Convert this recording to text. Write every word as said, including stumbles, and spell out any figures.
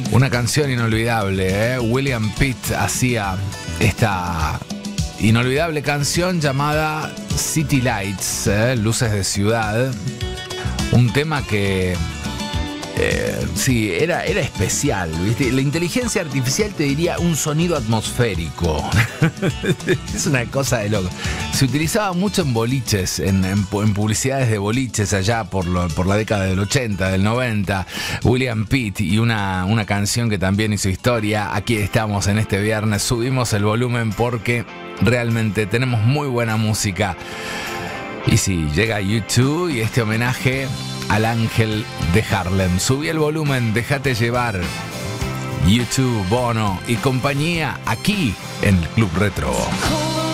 Una canción inolvidable, ¿eh? William Pitt hacía esta inolvidable canción llamada City Lights, ¿eh? Luces de ciudad. Un tema que... Eh, sí, era, era especial, ¿viste? La inteligencia artificial te diría un sonido atmosférico. Es una cosa de loco. Se utilizaba mucho en boliches, en, en, en publicidades de boliches allá por, lo, por la década del ochenta, del noventa. William Pitt y una, una canción que también hizo historia. Aquí estamos en este viernes. Subimos el volumen porque realmente tenemos muy buena música. Y sí, llega YouTube y este homenaje al ángel de Harlem. Subí el volumen, déjate llevar. YouTube, Bono y compañía aquí en el Club Retro.